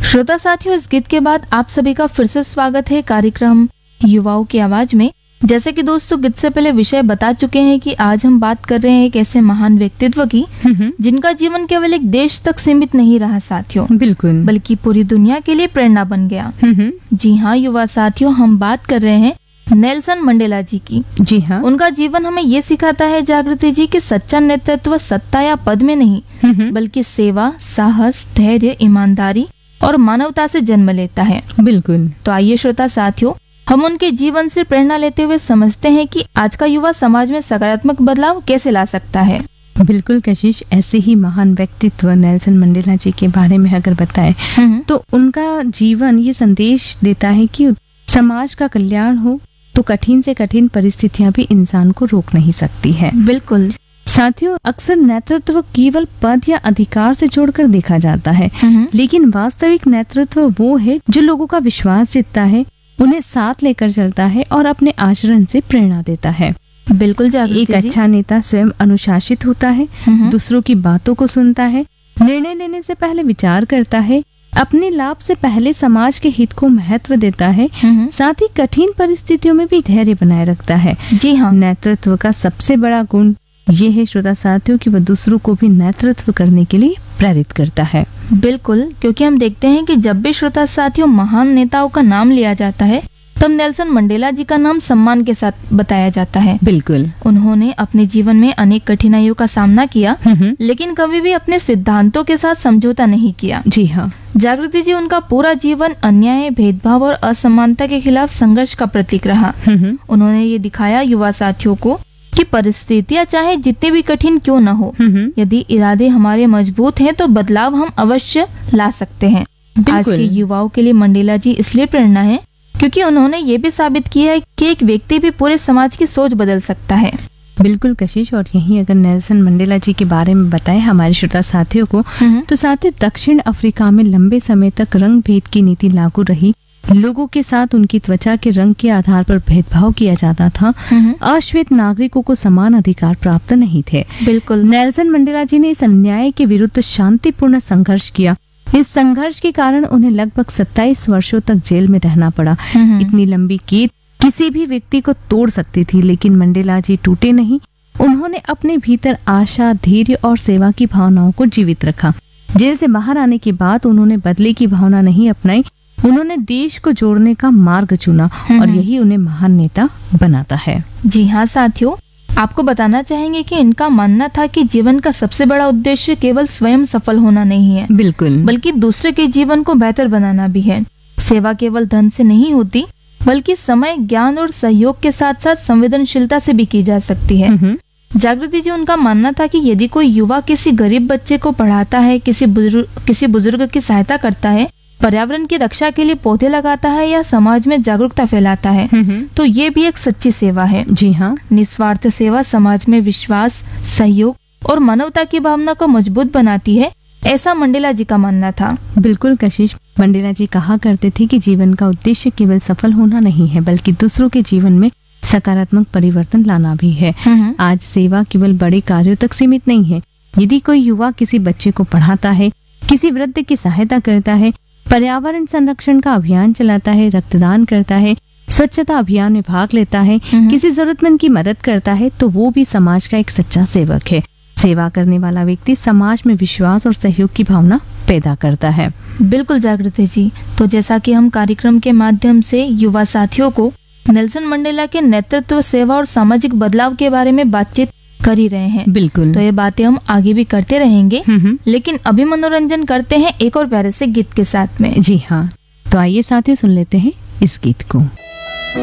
श्रोता साथियों, इस गीत के बाद आप सभी का फिर से स्वागत है कार्यक्रम युवाओं की आवाज में। जैसे कि दोस्तों गीत से पहले विषय बता चुके हैं कि आज हम बात कर रहे हैं एक ऐसे महान व्यक्तित्व की जिनका जीवन केवल एक देश तक सीमित नहीं रहा साथियों, बिल्कुल, बल्कि पूरी दुनिया के लिए प्रेरणा बन गया। जी हाँ युवा साथियों, हम बात कर रहे हैं नेल्सन मंडेला जी की। जी हाँ, उनका जीवन हमें ये सिखाता है जागृति जी कि सच्चा नेतृत्व सत्ता या पद में नहीं बल्कि सेवा, साहस, धैर्य, ईमानदारी और मानवता से जन्म लेता है। बिल्कुल। तो आइए श्रोता साथियों, हम उनके जीवन से प्रेरणा लेते हुए समझते हैं कि आज का युवा समाज में सकारात्मक बदलाव कैसे ला सकता है। बिल्कुल कशिश, ऐसे ही महान व्यक्तित्व नेल्सन मंडेला जी के बारे में अगर बताए तो उनका जीवन ये संदेश देता है कि समाज का कल्याण हो तो कठिन से कठिन परिस्थितियां भी इंसान को रोक नहीं सकती है। बिल्कुल साथियों, अक्सर नेतृत्व केवल पद या अधिकार से जोड़कर देखा जाता है, लेकिन वास्तविक नेतृत्व वो है जो लोगों का विश्वास जीतता है, उन्हें साथ लेकर चलता है और अपने आचरण से प्रेरणा देता है। बिल्कुल जागृति एक अच्छा नेता स्वयं अनुशासित होता है, दूसरों की बातों को सुनता है, निर्णय लेने से पहले विचार करता है, अपने लाभ से पहले समाज के हित को महत्व देता है, साथ ही कठिन परिस्थितियों में भी धैर्य बनाए रखता है। जी हाँ, नेतृत्व का सबसे बड़ा गुण ये है श्रोता साथियों कि वह दूसरों को भी नेतृत्व करने के लिए प्रेरित करता है। बिल्कुल, क्योंकि हम देखते हैं कि जब भी श्रोता साथियों महान नेताओं का नाम लिया जाता है तब नेल्सन मंडेला जी का नाम सम्मान के साथ बताया जाता है। बिल्कुल, उन्होंने अपने जीवन में अनेक कठिनाइयों का सामना किया, लेकिन कभी भी अपने सिद्धांतों के साथ समझौता नहीं किया। जी हाँ, जागृति जी, उनका पूरा जीवन अन्याय, भेदभाव और असमानता के खिलाफ संघर्ष का प्रतीक रहा। उन्होंने ये दिखाया युवा साथियों को कि परिस्थितियां चाहे जितनी भी कठिन क्यों न हो, यदि इरादे हमारे मजबूत हैं तो बदलाव हम अवश्य ला सकते हैं। आज के युवाओं के लिए मंडेला जी इसलिए प्रेरणा है क्योंकि उन्होंने ये भी साबित किया है कि एक व्यक्ति भी पूरे समाज की सोच बदल सकता है। बिल्कुल कशिश, और यहीं अगर नेल्सन मंडेला जी के बारे में बताएं हमारे श्रोता साथियों को, तो साथियों दक्षिण अफ्रीका में लंबे समय तक रंग भेद की नीति लागू रही। लोगों के साथ उनकी त्वचा के रंग के आधार पर भेदभाव किया जाता था। अश्वेत नागरिकों को समान अधिकार प्राप्त नहीं थे। बिल्कुल, नेल्सन मंडेला जी ने इस अन्याय के विरुद्ध शांतिपूर्ण संघर्ष किया। इस संघर्ष के कारण उन्हें लगभग 27 वर्षों तक जेल में रहना पड़ा। इतनी लंबी कैद किसी भी व्यक्ति को तोड़ सकती थी, लेकिन मंडेला जी टूटे नहीं। उन्होंने अपने भीतर आशा, धैर्य और सेवा की भावनाओं को जीवित रखा। जेल से बाहर आने के बाद उन्होंने बदले की भावना नहीं अपनाई, उन्होंने देश को जोड़ने का मार्ग चुना और यही उन्हें महान नेता बनाता है। जी हाँ साथियों, आपको बताना चाहेंगे कि इनका मानना था कि जीवन का सबसे बड़ा उद्देश्य केवल स्वयं सफल होना नहीं है, बिल्कुल, बल्कि दूसरे के जीवन को बेहतर बनाना भी है। सेवा केवल धन से नहीं होती, बल्कि समय, ज्ञान और सहयोग के साथ साथ संवेदनशीलता से भी की जा सकती है। जागृति जी, उनका मानना था कि यदि कोई युवा किसी गरीब बच्चे को पढ़ाता है, किसी बुजुर्ग की सहायता करता है, पर्यावरण की रक्षा के लिए पौधे लगाता है या समाज में जागरूकता फैलाता है, तो ये भी एक सच्ची सेवा है। जी हाँ, निस्वार्थ सेवा समाज में विश्वास, सहयोग और मानवता की भावना को मजबूत बनाती है, ऐसा मंडेला जी का मानना था। बिल्कुल कशिश, मंडेला जी कहा करते थे कि जीवन का उद्देश्य केवल सफल होना नहीं है, बल्कि दूसरों के जीवन में सकारात्मक परिवर्तन लाना भी है। आज सेवा केवल बड़े कार्यों तक सीमित नहीं है। यदि कोई युवा किसी बच्चे को पढ़ाता है, किसी वृद्ध की सहायता करता है, पर्यावरण संरक्षण का अभियान चलाता है, रक्तदान करता है, स्वच्छता अभियान में भाग लेता है, किसी जरूरतमंद की मदद करता है, तो वो भी समाज का एक सच्चा सेवक है। सेवा करने वाला व्यक्ति समाज में विश्वास और सहयोग की भावना पैदा करता है। बिल्कुल जागृति जी, तो जैसा कि हम कार्यक्रम के माध्यम से युवा साथियों को नेल्सन मंडेला के नेतृत्व, सेवा और सामाजिक बदलाव के बारे में बातचीत कर ही रहे हैं। बिल्कुल, तो ये बातें हम आगे भी करते रहेंगे, लेकिन अभी मनोरंजन करते हैं एक और प्यारे से गीत के साथ में। जी हाँ, तो आइए साथियों सुन लेते हैं इस गीत को।